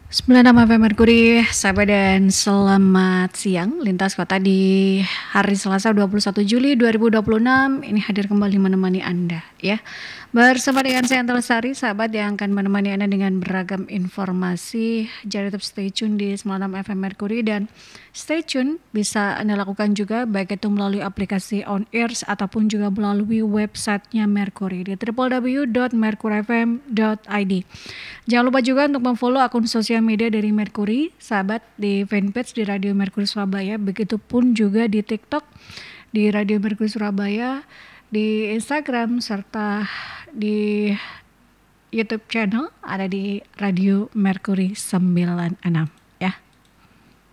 96 FM Merkuri, sahabat dan selamat siang. Lintas Kota di hari Selasa 21 Juli 2026 ini hadir kembali menemani Anda ya. Bersama dengan saya Antel Sari, sahabat yang akan menemani Anda dengan beragam informasi. Jangan tetap stay tune di 96 FM Merkuri dan stay tune bisa Anda lakukan juga baik itu melalui aplikasi On Airs ataupun juga melalui websitenya Merkuri di www.merkurifm.id. Jangan lupa juga untuk memfollow akun sosial media dari Merkuri, sahabat, di fanpage di Radio Merkuri Surabaya, begitupun juga di TikTok di Radio Merkuri Surabaya, di Instagram serta di YouTube channel ada di Radio Merkuri 96.